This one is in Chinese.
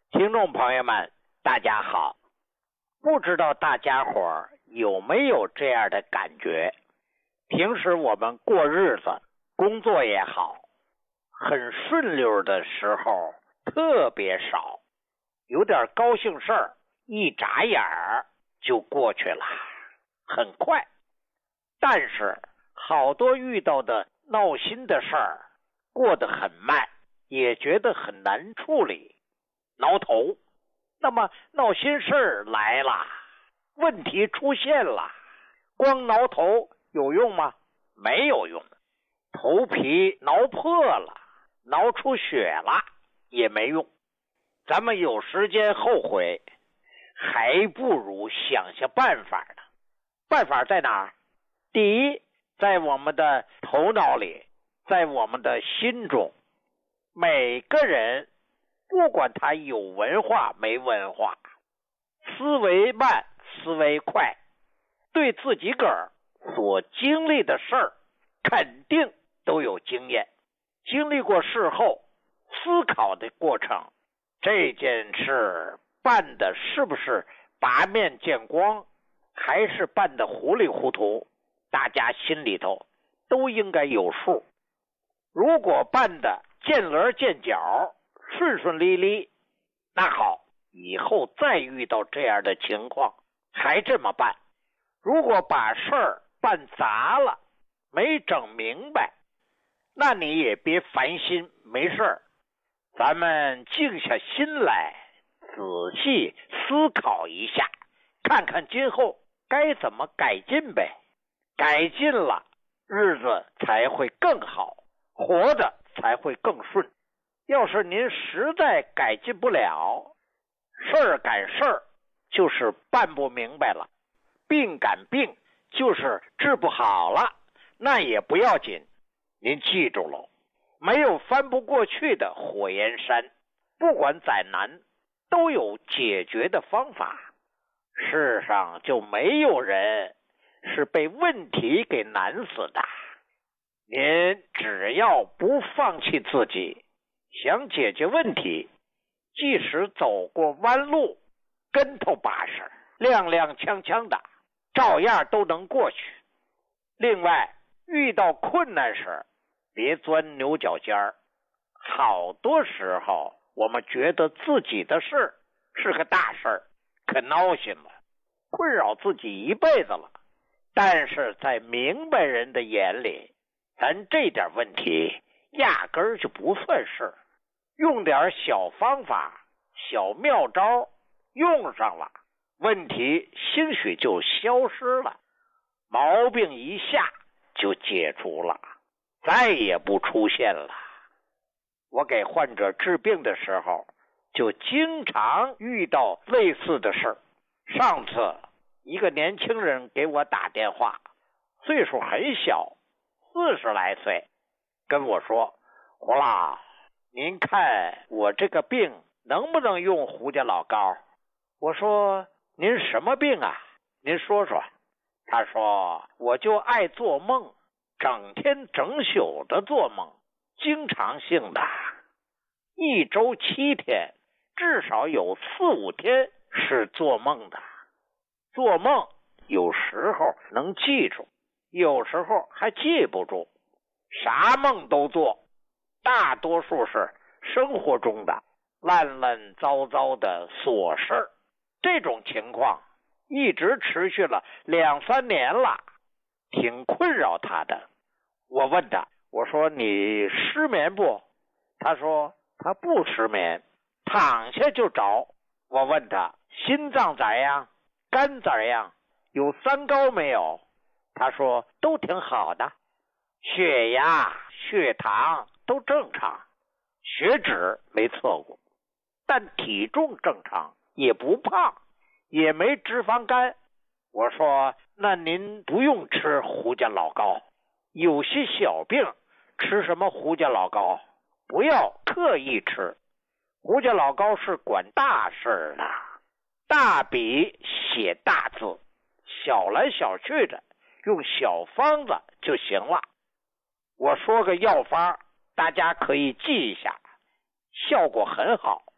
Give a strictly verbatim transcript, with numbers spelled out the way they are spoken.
听众朋友们，大家好。不知道大家伙儿有没有这样的感觉？平时我们过日子，工作也好，很顺溜的时候特别少，有点高兴事儿，一眨眼儿就过去了，很快。但是好多遇到的闹心的事儿，过得很慢，也觉得很难处理，挠头。那么闹心事儿来了，问题出现了，光挠头有用吗？没有用。头皮挠破了，挠出血了也没用。咱们有时间后悔，还不如想想办法呢。办法在哪儿？第一，在我们的头脑里，在我们的心中。每个人不管他有文化没文化，思维慢思维快，对自己个儿所经历的事儿肯定都有经验，经历过事后思考的过程，这件事办的是不是拔面见光，还是办的糊里糊涂，大家心里头都应该有数。如果办的见棱见角，顺顺利利，那好，以后再遇到这样的情况还这么办。如果把事儿办砸了，没整明白，那你也别烦心，没事儿，咱们静下心来仔细思考一下，看看今后该怎么改进呗。改进了，日子才会更好，活着才会更顺。要是您实在改进不了，事儿赶事儿就是办不明白了，病赶病就是治不好了，那也不要紧。您记住了，没有翻不过去的火焰山，不管再难都有解决的方法。世上就没有人是被问题给难死的。您只要不放弃自己，想解决问题，即使走过弯路，跟头把式，踉踉跄跄的，照样都能过去。另外，遇到困难时，别钻牛角尖儿。好多时候，我们觉得自己的事是个大事儿，可闹心了，困扰自己一辈子了。但是在明白人的眼里，咱这点问题压根儿就不算事，用点小方法小妙招用上了，问题兴许就消失了，毛病一下就解除了，再也不出现了。我给患者治病的时候就经常遇到类似的事儿。上次一个年轻人给我打电话，岁数很小，四十来岁，跟我说，胡老，您看我这个病能不能用胡家老膏？我说，您什么病啊？您说说。他说，我就爱做梦，整天整宿的做梦，经常性的，一周七天，至少有四五天是做梦的。做梦有时候能记住，有时候还记不住，啥梦都做，大多数是生活中的乱乱糟糟的琐事。这种情况一直持续了两三年了，挺困扰他的。我问他，我说你失眠不？他说他不失眠，躺下就着。我问他心脏咋样？肝咋样？有三高没有？他说都挺好的，血压血糖都正常，血脂没测过，但体重正常，也不胖，也没脂肪肝。我说那您不用吃胡家老膏，有些小病吃什么胡家老膏，不要刻意吃。胡家老膏是管大事的，大笔写大字，小来小去的用小方子就行了。我说个药方，大家可以记一下，效果很好。